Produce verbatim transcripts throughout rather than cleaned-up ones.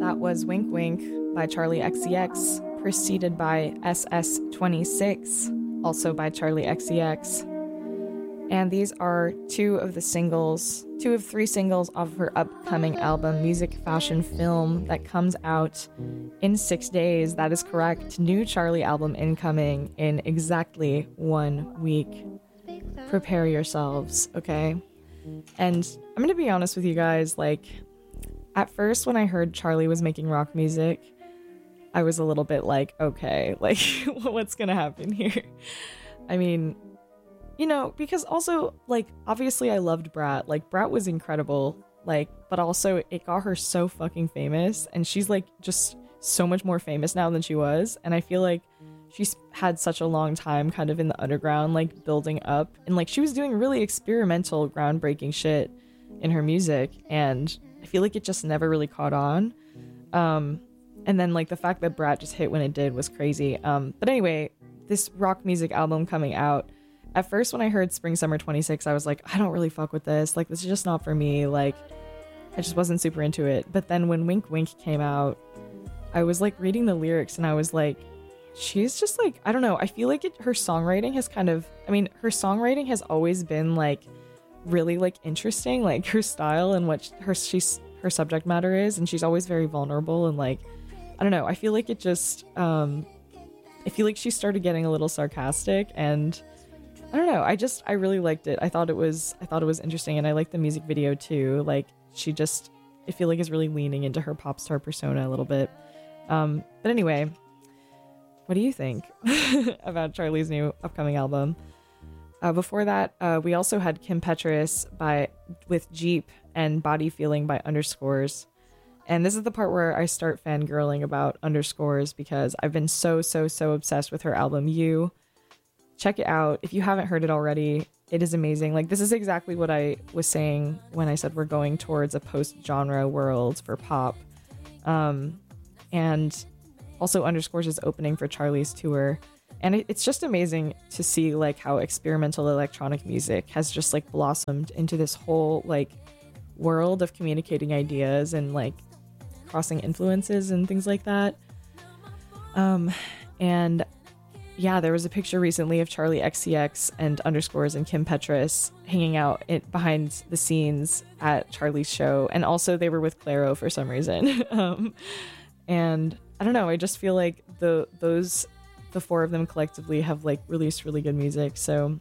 That was Wink Wink by Charlie X C X, preceded by S S twenty-six, also by Charlie X C X. And these are two of the singles, two of three singles off of her upcoming album, Music Fashion Film, that comes out in six days. That is correct. New Charlie album incoming in exactly one week. Prepare yourselves, okay? And I'm going to be honest with you guys, like, at first when I heard Charlie was making rock music, I was a little bit like, okay, like, what's going to happen here? I mean, you know, because also, like, obviously I loved Brat. Like, Brat was incredible, like, but also it got her so fucking famous, and she's, like, just so much more famous now than she was, and I feel like she's had such a long time kind of in the underground, like, building up, and, like, she was doing really experimental, groundbreaking shit in her music, and I feel like it just never really caught on. Um, and then, like, the fact that Brat just hit when it did was crazy. Um, but anyway, this rock music album coming out, at first when I heard Spring Summer twenty-six, I was like, I don't really fuck with this. Like, this is just not for me. Like, I just wasn't super into it. But then when Wink Wink came out, I was, like, reading the lyrics, and I was like, she's just, like, I don't know. I feel like it, her songwriting has kind of, I mean, her songwriting has always been, like, really, like, interesting. Like, her style and what her, she's, her subject matter is. And she's always very vulnerable and, like, I don't know. I feel like it just, um, I feel like she started getting a little sarcastic, and I don't know. I just, I really liked it. I thought it was, I thought it was interesting, and I liked the music video too. Like, she just, I feel like is really leaning into her pop star persona a little bit. Um, but anyway, what do you think about Charlie's new upcoming album? Uh, before that, uh, we also had Kim Petras by, with Jeep, and Body Feeling by Underscores. And this is the part where I start fangirling about Underscores, because I've been so, so, so obsessed with her album, You. Check it out. If you haven't heard it already, it is amazing. Like, this is exactly what I was saying when I said we're going towards a post-genre world for pop. Um, and also Underscores is opening for Charlie's tour. And it, it's just amazing to see, like, how experimental electronic music has just, like, blossomed into this whole, like, world of communicating ideas and, like, crossing influences and things like that. Um, and yeah, there was a picture recently of Charlie X C X and Underscores and Kim Petras hanging out in, behind the scenes at Charlie's show. And also they were with Clairo for some reason. um, and I don't know, I just feel like the those the four of them collectively have, like, released really good music. So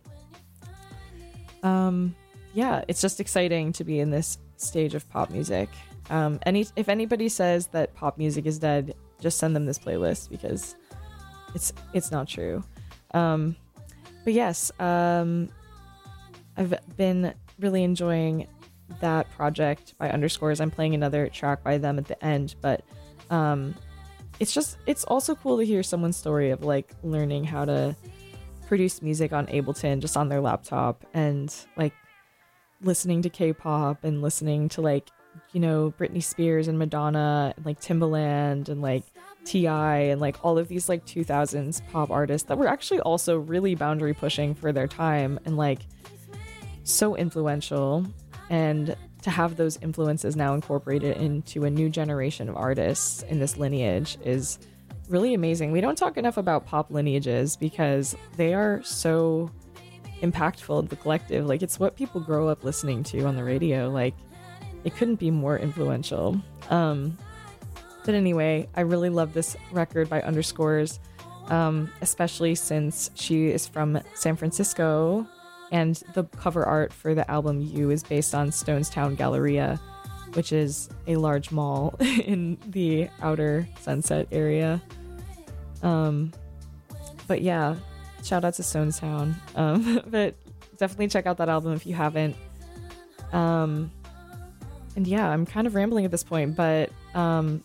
um, yeah, it's just exciting to be in this stage of pop music. Um, any if anybody says that pop music is dead, just send them this playlist, because It's it's not true. Um, but yes, um, I've been really enjoying that project by Underscores. I'm playing another track by them at the end, but um, it's just, it's also cool to hear someone's story of, like, learning how to produce music on Ableton just on their laptop, and, like, listening to K-pop and listening to, like, you know, Britney Spears and Madonna and, like, Timbaland and, like, T I and, like, all of these, like, two thousands pop artists that were actually also really boundary pushing for their time and, like, so influential. And to have those influences now incorporated into a new generation of artists in this lineage is really amazing. We don't talk enough about pop lineages because they are so impactful in the collective. Like, it's what people grow up listening to on the radio. Like, it couldn't be more influential. Um, but anyway, I really love this record by Underscores, um, especially since she is from San Francisco, and the cover art for the album You is based on Stonestown Galleria, which is a large mall in the outer Sunset area. Um, but yeah, shout out to Stonestown. Um, but definitely check out that album if you haven't. Um, and yeah, I'm kind of rambling at this point, but um,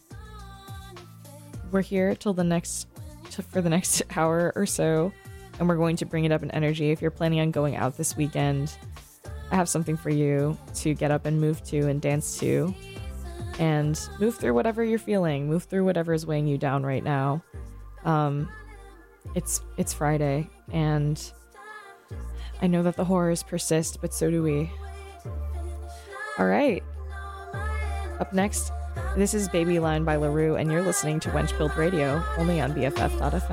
we're here till the next to, for the next hour or so, and we're going to bring it up in energy. If you're planning on going out this weekend, I have something for you to get up and move to and dance to, and move through whatever you're feeling. Move through whatever is weighing you down right now. Um, it's it's Friday, and I know that the horrors persist, but so do we. All right. Up next, This is Baby Line by LaRue, and you're listening to Wench Build Radio, only on B F F dot F M.